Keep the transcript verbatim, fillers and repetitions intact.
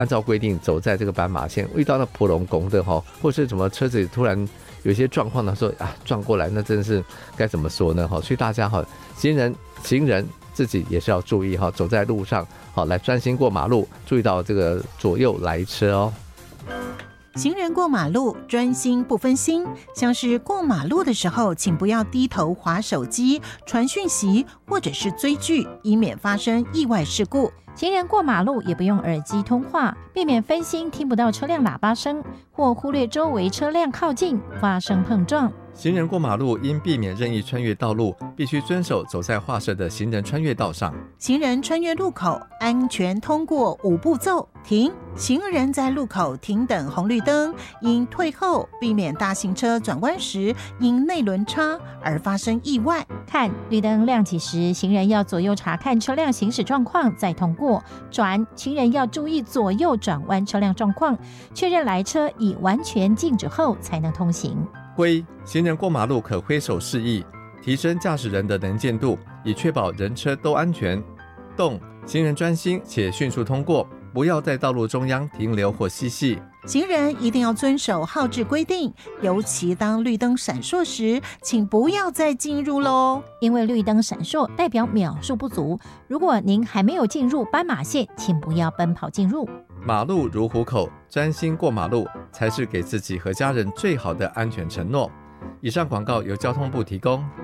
按照规定走在这个斑马线，遇到那普龙拱的哈，或是什么车子突然有些状况的时候啊撞过来，那真是该怎么说呢哈？所以大家哈，行人行人自己也是要注意哈，走在路上好来专心过马路，注意到这个左右来车哦。 行人过马路专心不分心，像是过马路的时候，请不要低头滑手机、传讯息或者是追剧，以免发生意外事故。 行人过马路也不用耳机通话，避免分心听不到车辆喇叭声，或忽略周围车辆靠近发生碰撞。 行人过马路应避免任意穿越道路，必须遵守走在划设的行人穿越道上。 行人穿越路口安全通过五步骤：停，行人在路口停等红绿灯，应退后，避免大型车转弯时因内轮差而发生意外。 看，绿灯亮起时，行人要左右查看车辆行驶状况再通过。转，行人要注意左右转弯车辆状况，确认来车已完全静止后才能通行。 挥，行人过马路可挥手示意，提升驾驶人的能见度，以确保人车都安全。动，行人专心且迅速通过，不要在道路中央停留或嬉戏。 行人一定要遵守号志规定，尤其当绿灯闪烁时，请不要再进入咯， 因为绿灯闪烁代表秒数不足，如果您还没有进入斑马线，请不要奔跑进入。 马路如虎口，专心过马路才是给自己和家人最好的安全承诺。以上广告由交通部提供。